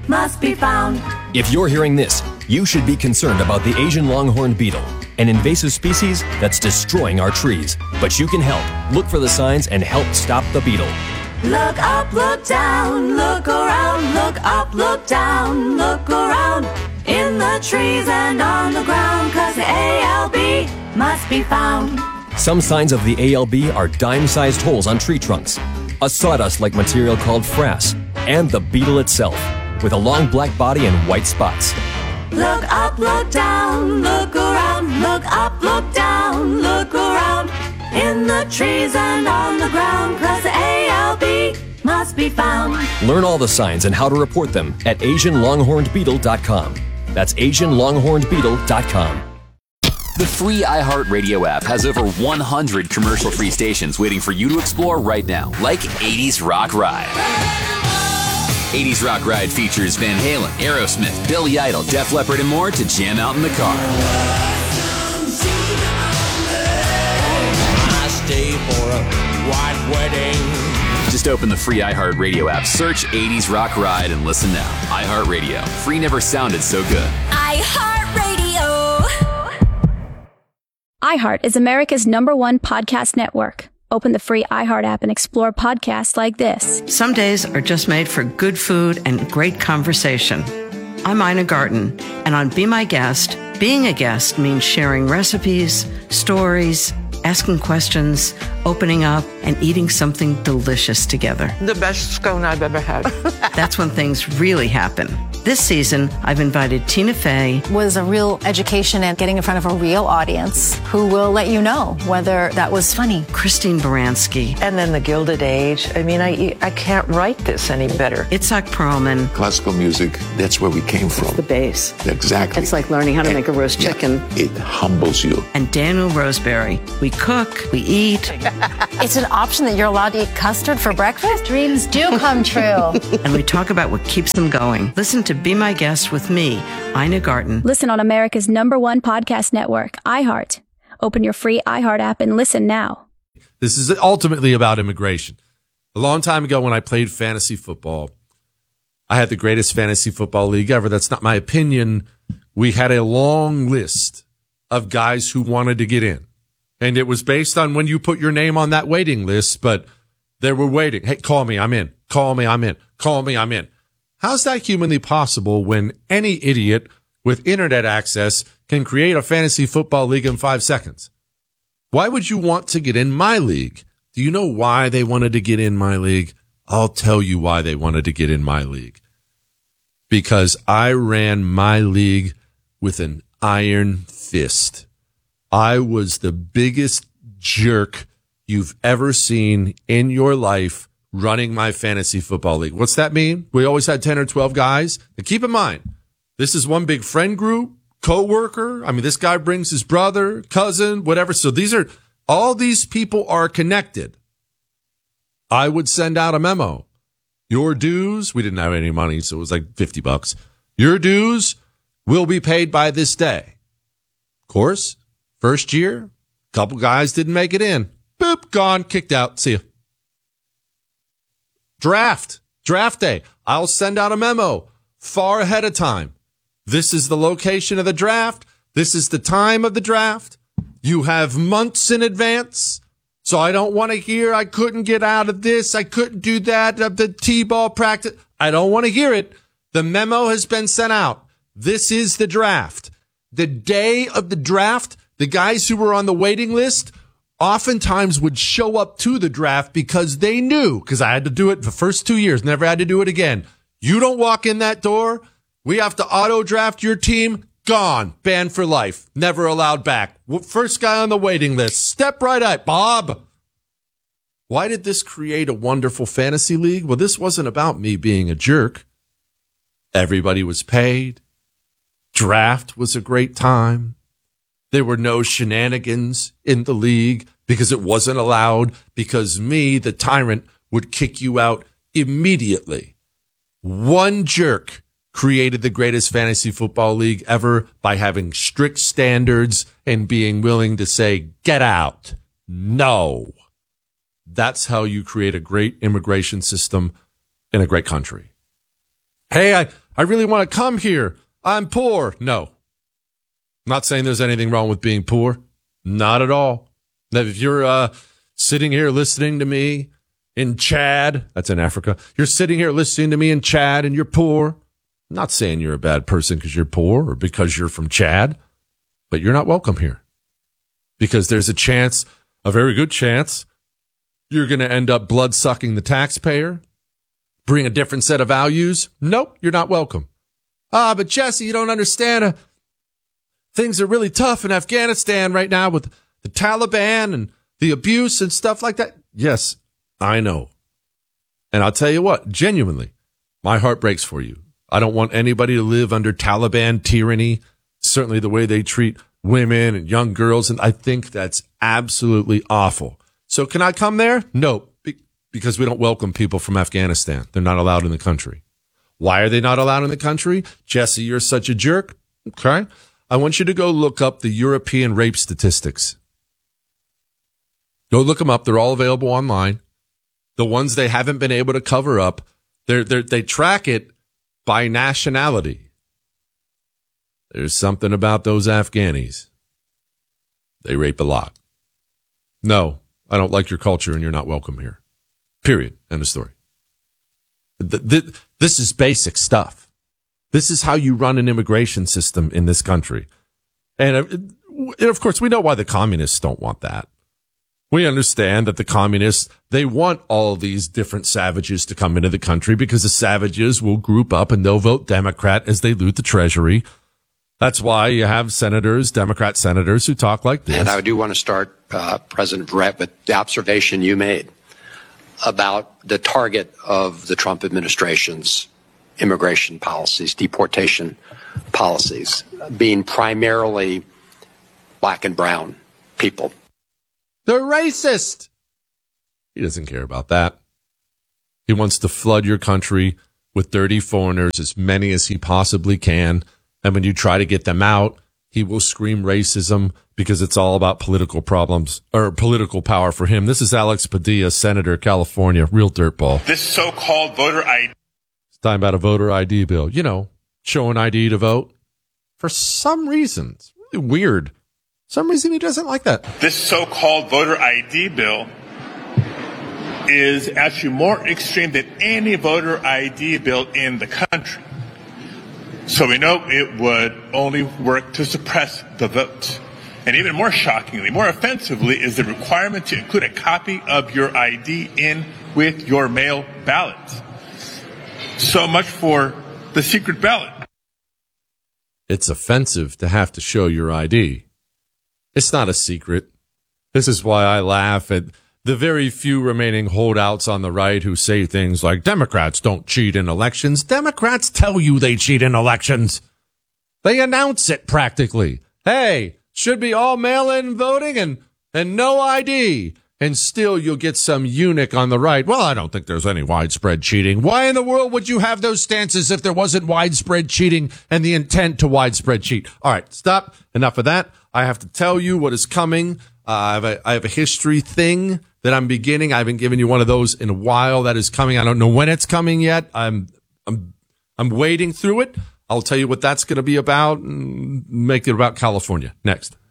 must be found. If you're hearing this, you should be concerned about the Asian longhorn beetle, an invasive species that's destroying our trees. But you can help. Look for the signs and help stop the beetle. Look up, look down, look around, look up, look down, look around. In the trees and on the ground, 'cause the ALB must be found. Some signs of the ALB are dime-sized holes on tree trunks, a sawdust-like material called frass, and the beetle itself, with a long black body and white spots. Look up, look down, look around, look up, look down, look around. In the trees and on the ground, 'cause the ALB must be found. Learn all the signs and how to report them at AsianLonghornedBeetle.com. That's AsianLonghornedBeetle.com. The free iHeartRadio app has over 100 commercial-free stations waiting for you to explore right now, like 80s Rock Ride. 80s Rock Ride features Van Halen, Aerosmith, Billy Idol, Def Leppard, and more to jam out in the car. I stay for a white wedding. Just open the free iHeartRadio app, search 80s Rock Ride, and listen now. iHeartRadio. Free never sounded so good. iHeartRadio. iHeart is America's #1 podcast network. Open the free iHeart app and explore podcasts like this. Some days are just made for good food and great conversation. I'm Ina Garten, and on Be My Guest, being a guest means sharing recipes, stories, asking questions, opening up, and eating something delicious together. The best scone I've ever had. That's when things really happen. This season, I've invited Tina Fey. Was a real education and getting in front of a real audience who will let you know whether that was funny. Christine Baranski. And then the Gilded Age. I mean, I can't write this any better. Itzhak Perlman. Classical music, that's where we came from. The bass. Exactly. It's like learning how to make a roast chicken. It humbles you. And Daniel Roseberry. We cook, we eat. It's an option that you're allowed to eat custard for breakfast. Dreams do come true. And we talk about what keeps them going. Listen to Be My Guest with me, Ina Garten. Listen on America's #1 podcast network, iHeart. Open your free iHeart app and listen now. This is ultimately about immigration. A long time ago when I played fantasy football, I had the greatest fantasy football league ever. That's not my opinion. We had a long list of guys who wanted to get in. And it was based on when you put your name on that waiting list, but they were waiting. Hey, call me, I'm in. Call me, I'm in. Call me, I'm in. How's that humanly possible when any idiot with internet access can create a fantasy football league in 5 seconds? Why would you want to get in my league? Do you know why they wanted to get in my league? I'll tell you why they wanted to get in my league. Because I ran my league with an iron fist. I was the biggest jerk you've ever seen in your life running my fantasy football league. What's that mean? We always had 10 or 12 guys. And keep in mind, this is one big friend group, coworker. I mean, this guy brings his brother, cousin, whatever. So all these people are connected. I would send out a memo. Your dues, we didn't have any money, so it was like $50. Your dues will be paid by this day. Of course, first year, couple guys didn't make it in. Boop, gone, kicked out. See ya. Draft day. I'll send out a memo far ahead of time. This is the location of the draft. This is the time of the draft. You have months in advance. So I don't want to hear I couldn't get out of this. I couldn't do that. The T-ball practice. I don't want to hear it. The memo has been sent out. This is the draft. The day of the draft, the guys who were on the waiting list oftentimes would show up to the draft because they knew, because I had to do it the first 2 years, never had to do it again. You don't walk in that door, we have to auto draft your team, gone, banned for life, never allowed back. First guy on the waiting list, step right up, Bob. Why did this create a wonderful fantasy league? Well, this wasn't about me being a jerk. Everybody was paid. Draft was a great time. There were no shenanigans in the league because it wasn't allowed, because me, the tyrant, would kick you out immediately. One jerk created the greatest fantasy football league ever by having strict standards and being willing to say, get out. No. That's how you create a great immigration system in a great country. Hey, I really want to come here. I'm poor. No. I'm not saying there's anything wrong with being poor. Not at all. Now, if you're sitting here listening to me in Chad, that's in Africa. You're sitting here listening to me in Chad and you're poor. I'm not saying you're a bad person because you're poor or because you're from Chad, but you're not welcome here because there's a very good chance, you're going to end up blood-sucking the taxpayer, bring a different set of values. Nope, you're not welcome. But Jesse, you don't understand. Things are really tough in Afghanistan right now with the Taliban and the abuse and stuff like that. Yes, I know. And I'll tell you what, genuinely, my heart breaks for you. I don't want anybody to live under Taliban tyranny, certainly the way they treat women and young girls, and I think that's absolutely awful. So can I come there? No, because we don't welcome people from Afghanistan. They're not allowed in the country. Why are they not allowed in the country? Jesse, you're such a jerk. Okay. I want you to go look up the European rape statistics. Go look them up. They're all available online. The ones they haven't been able to cover up, they track it by nationality. There's something about those Afghanis. They rape a lot. No, I don't like your culture and you're not welcome here. Period. End of story. This is basic stuff. This is how you run an immigration system in this country. And of course, we know why the communists don't want that. We understand that the communists, they want all these different savages to come into the country because the savages will group up and they'll vote Democrat as they loot the treasury. That's why you have senators, Democrat senators, who talk like this. And I do want to start, President Brett, with the observation you made about the target of the Trump administration's immigration policies, deportation policies, being primarily black and brown people. They're racist. He doesn't care about that. He wants to flood your country with dirty foreigners, as many as he possibly can. And when you try to get them out, he will scream racism because it's all about political problems or political power for him. This is Alex Padilla, Senator, California, real dirtball. This so-called voter ID. It's talking about a voter ID bill. You know, show an ID to vote. For some reason, it's really weird. Some reason he doesn't like that. This so-called voter ID bill is actually more extreme than any voter ID bill in the country. So we know it would only work to suppress the vote. And even more shockingly, more offensively, is the requirement to include a copy of your ID in with your mail ballot. So much for the secret ballot. It's offensive to have to show your ID. It's not a secret. This is why I laugh at the very few remaining holdouts on the right who say things like Democrats don't cheat in elections. Democrats tell you they cheat in elections. They announce it practically. Hey, should be all mail-in voting and no ID. And still you'll get some eunuch on the right. Well, I don't think there's any widespread cheating. Why in the world would you have those stances if there wasn't widespread cheating and the intent to widespread cheat? All right, stop. Enough of that. I have to tell you what is coming. I have a history thing that I'm beginning. I haven't given you one of those in a while. That is coming. I don't know when it's coming yet. I'm wading through it. I'll tell you what that's going to be about and make it about California next.